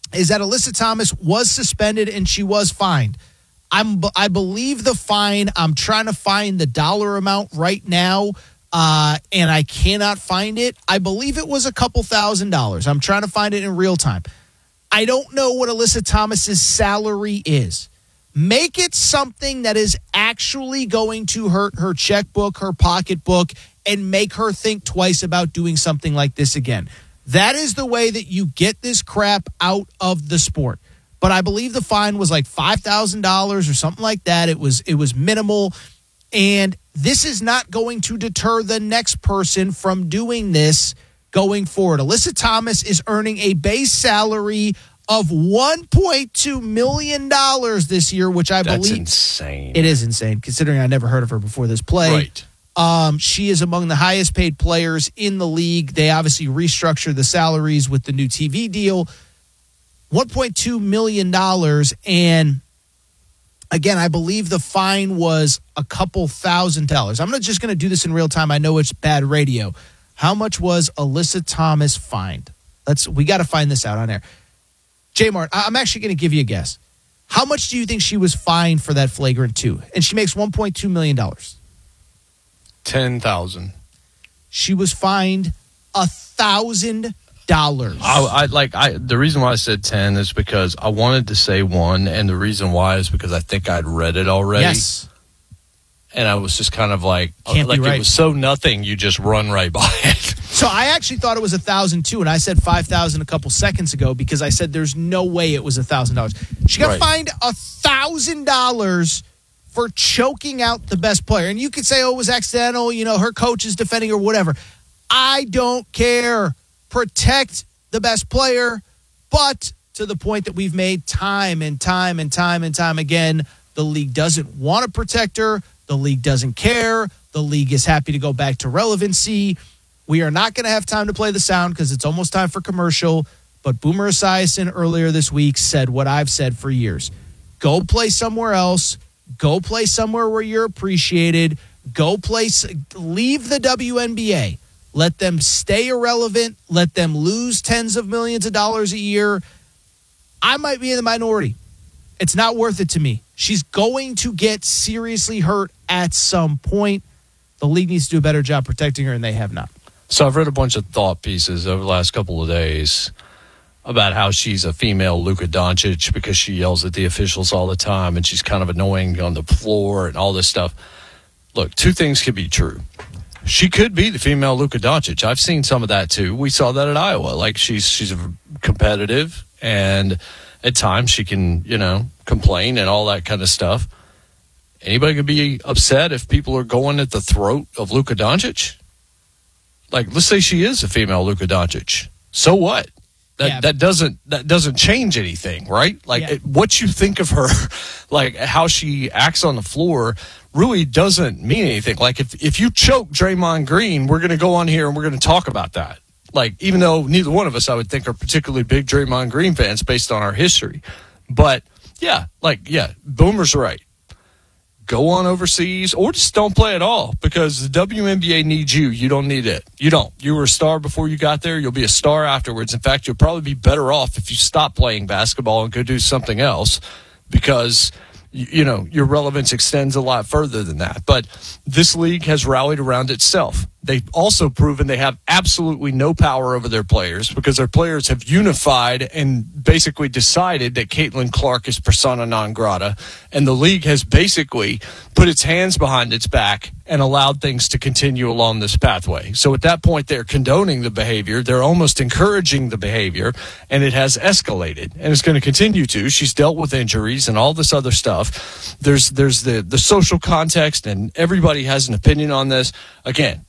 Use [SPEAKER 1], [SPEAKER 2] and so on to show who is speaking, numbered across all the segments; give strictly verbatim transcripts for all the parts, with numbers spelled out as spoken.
[SPEAKER 1] is that Alyssa Thomas was suspended and she was fined. I'm, I believe the fine, I'm trying to find the dollar amount right now, uh, and I cannot find it. I believe it was a couple thousand dollars. I'm trying to find it in real time. I don't know what Alyssa Thomas's salary is. Make it something that is actually going to hurt her checkbook, her pocketbook, and make her think twice about doing something like this again. That is the way that you get this crap out of the sport. But I believe the fine was like five thousand dollars or something like that. It was it was minimal. And this is not going to deter the next person from doing this going forward. Alyssa Thomas is earning a base salary of one point two million dollars this year, which I
[SPEAKER 2] That's
[SPEAKER 1] believe...
[SPEAKER 2] That's insane.
[SPEAKER 1] It is insane, considering I never heard of her before this play.
[SPEAKER 2] Right.
[SPEAKER 1] Um, she is among the highest paid players in the league. They obviously restructured the salaries with the new T V deal. one point two million dollars. And again, I believe the fine was a couple thousand dollars. I'm not just going to do this in real time. I know it's bad radio. How much was Alyssa Thomas fined? Let's, we got to find this out on air. J-Mart, I'm actually going to give you a guess. How much do you think she was fined for that flagrant two? And she makes one point two million dollars.
[SPEAKER 2] ten thousand.
[SPEAKER 1] She was fined a thousand dollars.
[SPEAKER 2] I, I like I. The reason why I said ten is because I wanted to say one, and the reason why is because I think I'd read it already.
[SPEAKER 1] Yes.
[SPEAKER 2] And I was just kind of like,
[SPEAKER 1] Can't
[SPEAKER 2] like
[SPEAKER 1] be right.
[SPEAKER 2] It was so nothing. You just run right by it.
[SPEAKER 1] So I actually thought it was a thousand too, and I said five thousand a couple seconds ago because I said there's no way it was a thousand dollars. She got
[SPEAKER 2] Right.
[SPEAKER 1] fined a thousand dollars for choking out the best player. And you could say, oh, it was accidental, you know, her coach is defending or whatever. I don't care. Protect the best player. But to the point that we've made time and time and time and time again, the league doesn't want to protect her. The league doesn't care. The league is happy to go back to relevancy. We are not going to have time to play the sound because it's almost time for commercial. But Boomer Esiason earlier this week said what I've said for years. Go play somewhere else. Go play somewhere where you're appreciated. Go play, leave the W N B A. Let them stay irrelevant. Let them lose tens of millions of dollars a year. I might be in the minority. It's not worth it to me. She's going to get seriously hurt at some point. The league needs to do a better job protecting her, and they have not.
[SPEAKER 2] So I've read a bunch of thought pieces over the last couple of days about how she's a female Luka Doncic because she yells at the officials all the time and she's kind of annoying on the floor and all this stuff. Look, two things could be true. She could be the female Luka Doncic. I've seen some of that too. We saw that at Iowa. Like she's she's competitive and at times she can, you know, complain and all that kind of stuff. Anybody could be upset if people are going at the throat of Luka Doncic. Like, let's say she is a female Luka Doncic. So what? That
[SPEAKER 1] yeah.
[SPEAKER 2] that doesn't that doesn't change anything, right? Like
[SPEAKER 1] yeah.
[SPEAKER 2] it, what you think of her, like how she acts on the floor, really doesn't mean anything. Like if if you choke Draymond Green, we're going to go on here and we're going to talk about that. Like even though neither one of us, I would think, are particularly big Draymond Green fans based on our history, but yeah, like yeah, Boomer's right. Go on overseas or just don't play at all because the W N B A needs you. You don't need it. You don't. You were a star before you got there. You'll be a star afterwards. In fact, you'll probably be better off if you stop playing basketball and go do something else because, you know, your relevance extends a lot further than that. But this league has rallied around itself. They've also proven they have absolutely no power over their players because their players have unified and basically decided that Caitlin Clark is persona non grata. And the league has basically put its hands behind its back and allowed things to continue along this pathway. So at that point, they're condoning the behavior. They're almost encouraging the behavior, and it has escalated. And it's going to continue to. She's dealt with injuries and all this other stuff. There's there's the, the social context, and everybody has an opinion on this. Again,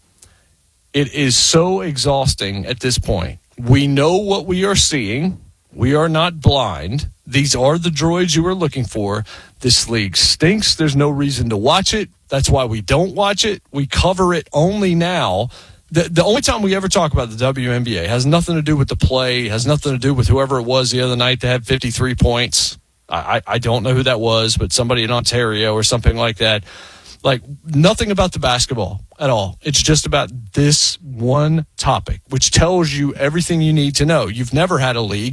[SPEAKER 2] it is so exhausting at this point. We know what we are seeing. We are not blind. These are the droids you are looking for. This league stinks. There's no reason to watch it. That's why we don't watch it. We cover it only now. The, the only time we ever talk about the W N B A has nothing to do with the play, has nothing to do with whoever it was the other night that had fifty-three points. I, I, I don't know who that was, but somebody in Ontario or something like that. Like, nothing about the basketball at all. It's just about this one topic, which tells you everything you need to know. You've never had a league